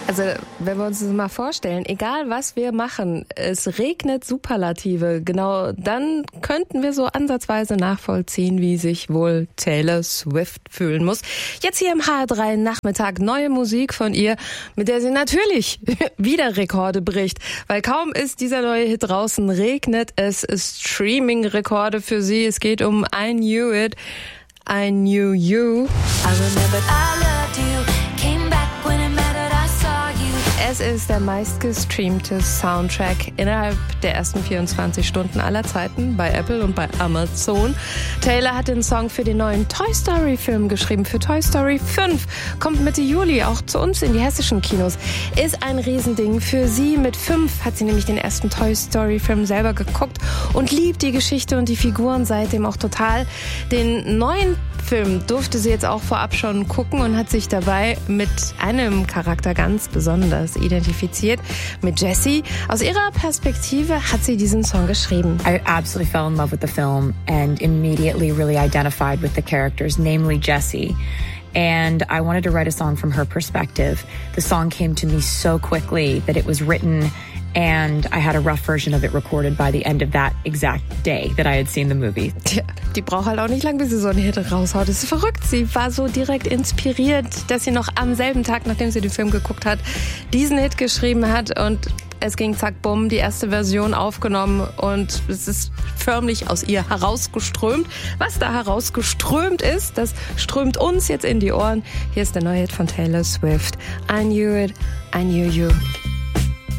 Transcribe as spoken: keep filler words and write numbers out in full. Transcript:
Also, wenn wir uns das mal vorstellen, egal was wir machen, es regnet Superlative, genau dann könnten wir so ansatzweise nachvollziehen, wie sich wohl Taylor Swift fühlen muss. Jetzt hier im H R drei Nachmittag neue Musik von ihr, mit der sie natürlich wieder Rekorde bricht, weil kaum ist dieser neue Hit draußen, regnet es Streaming-Rekorde für sie. Es geht um I Knew It, I Knew You. I remembered I loved you, came back when it mattered, I saw you. Es ist der meistgestreamte Soundtrack innerhalb der ersten vierundzwanzig Stunden aller Zeiten bei Apple und bei Amazon. Taylor hat den Song für den neuen Toy Story Film geschrieben, für Toy Story fünf. Kommt Mitte Juli auch zu uns in die hessischen Kinos. Ist ein Riesending für sie. Mit fünf hat sie nämlich den ersten Toy Story Film selber geguckt und liebt die Geschichte und die Figuren seitdem auch total. Den neuen Film durfte sie jetzt auch vorab schon gucken und hat sich dabei mit einem Charakter ganz besonders identifiziert, mit Jessie. Aus ihrer Perspektive hat sie diesen Song geschrieben. I absolutely fell in love with the film and immediately really identified with the characters, namely Jessie. And I wanted to write a song from her perspective. The song came to me so quickly that it was written and I had a rough version of it recorded by the end of that exact day that I had seen the movie. Tja, die braucht halt auch nicht lang, bis sie so einen Hit raushaut. Das ist verrückt. Sie war so direkt inspiriert, dass sie noch am selben Tag, nachdem sie den Film geguckt hat, diesen Hit geschrieben hat und es ging zack, bumm, die erste Version aufgenommen und es ist förmlich aus ihr herausgeströmt. Was da herausgeströmt ist, das strömt uns jetzt in die Ohren. Hier ist der neue Hit von Taylor Swift. I Knew It, I Knew You.